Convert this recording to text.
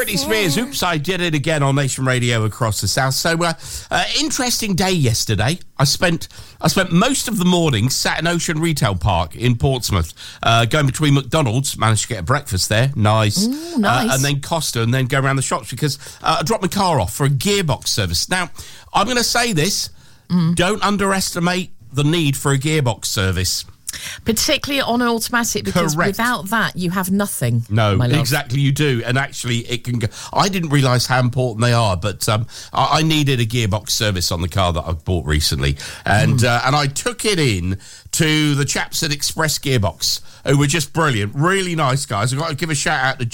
Britney Spears, Oops, I Did It Again on Nation Radio across the South. So, interesting day yesterday. I spent most of the morning sat in Ocean Retail Park in Portsmouth, going between McDonald's, managed to get a breakfast there, nice. Ooh, nice. And then Costa, and then go around the shops because I dropped my car off for a gearbox service. Now, I'm going to say this, don't underestimate the need for a gearbox service. Particularly on an automatic, because Correct. without that, you have nothing. No, my love. exactly, you do. And actually, it can go... I didn't realise how important they are, but I needed a gearbox service on the car that I've bought recently. And I took it in to the chaps at Express Gearbox, who were just brilliant. Really nice guys. I've got to give a shout out to